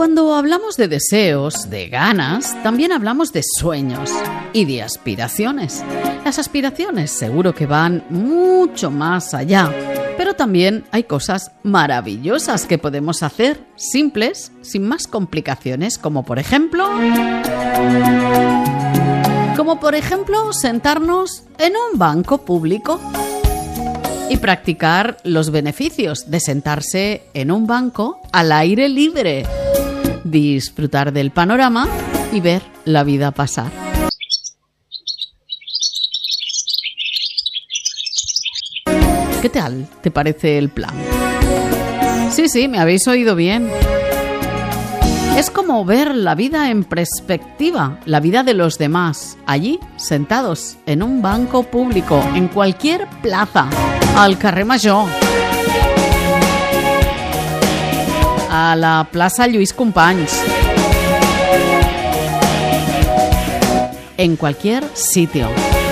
Cuando hablamos de deseos, de ganas, también hablamos de sueños y de aspiraciones. Las aspiraciones seguro que van mucho más allá, pero también hay cosas maravillosas que podemos hacer, simples, sin más complicaciones, como por ejemplo sentarnos en un banco público y practicar los beneficios de sentarse en un banco al aire libre, disfrutar del panorama y ver la vida pasar. ¿Qué tal te parece el plan? Sí, me habéis oído bien. Es como ver la vida en perspectiva, la vida de los demás, allí, sentados en un banco público, en cualquier plaza, al carrer Major, a la plaza Lluís Companys, en cualquier sitio.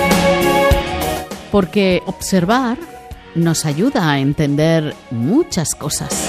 Porque observar nos ayuda a entender muchas cosas.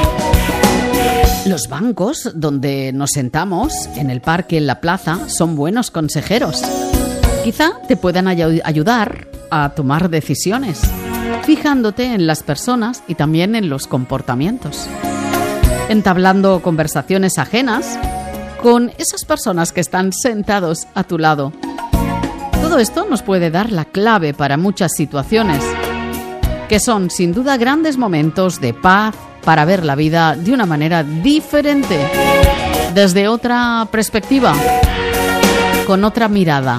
Los bancos donde nos sentamos, en el parque, en la plaza, son buenos consejeros. Quizá te puedan ayudar a tomar decisiones, fijándote en las personas y también en los comportamientos, entablando conversaciones ajenas con esas personas que están sentados a tu lado. Todo esto nos puede dar la clave para muchas situaciones, que son sin duda grandes momentos de paz para ver la vida de una manera diferente, desde otra perspectiva, con otra mirada.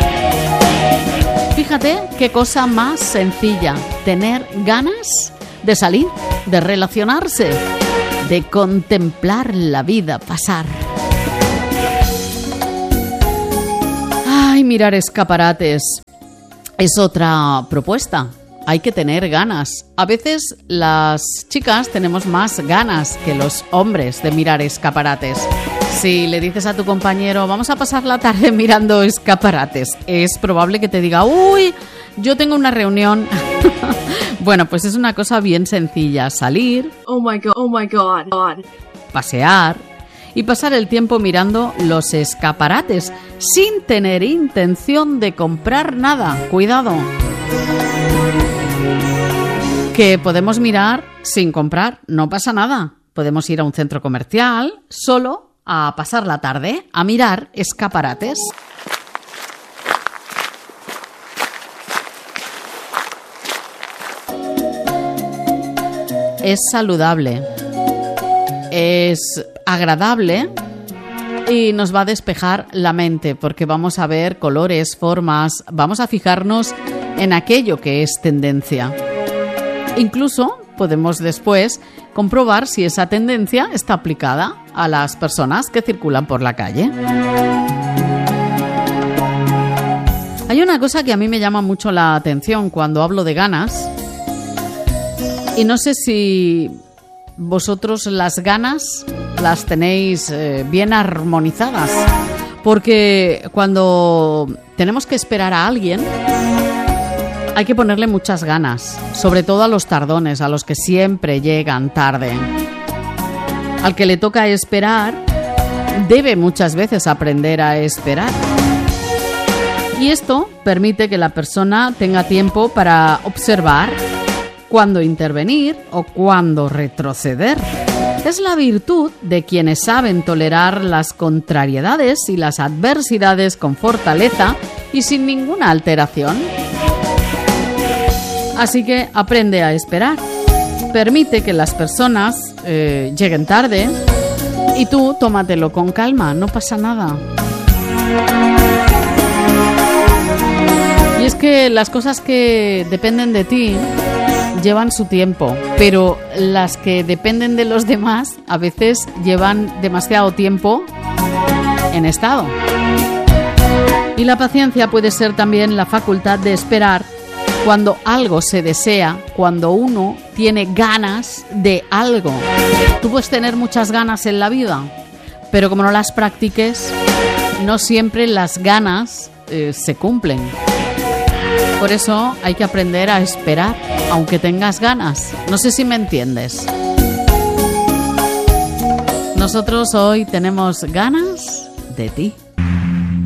Fíjate qué cosa más sencilla, tener ganas de salir, de relacionarse, de contemplar la vida pasar. Ay, mirar escaparates es otra propuesta. Hay que tener ganas. A veces las chicas tenemos más ganas que los hombres de mirar escaparates. Si le dices a tu compañero, vamos a pasar la tarde mirando escaparates, es probable que te diga, uy, yo tengo una reunión. Bueno, pues es una cosa bien sencilla. Salir, oh my God, pasear y pasar el tiempo mirando los escaparates sin tener intención de comprar nada. Cuidado. Que podemos mirar sin comprar, no pasa nada. Podemos ir a un centro comercial solo a pasar la tarde, a mirar escaparates. Es saludable, es agradable y nos va a despejar la mente porque vamos a ver colores, formas, vamos a fijarnos en aquello que es tendencia. Incluso podemos después comprobar si esa tendencia está aplicada a las personas que circulan por la calle. Hay una cosa que a mí me llama mucho la atención cuando hablo de ganas, y no sé si vosotros las ganas las tenéis bien armonizadas, porque cuando tenemos que esperar a alguien hay que ponerle muchas ganas, sobre todo a los tardones, a los que siempre llegan tarde. Al que le toca esperar, debe muchas veces aprender a esperar. Y esto permite que la persona tenga tiempo para observar cuándo intervenir o cuándo retroceder. Es la virtud de quienes saben tolerar las contrariedades y las adversidades con fortaleza y sin ninguna alteración. Así que aprende a esperar. Permite que las personas lleguen tarde y tú tómatelo con calma, no pasa nada. Y es que las cosas que dependen de ti llevan su tiempo, pero las que dependen de los demás a veces llevan demasiado tiempo en estado. Y la paciencia puede ser también la facultad de esperar cuando algo se desea, cuando uno tiene ganas de algo. Tú puedes tener muchas ganas en la vida, pero como no las practiques, no siempre las ganas se cumplen. Por eso hay que aprender a esperar, aunque tengas ganas. No sé si me entiendes. Nosotros hoy tenemos ganas de ti.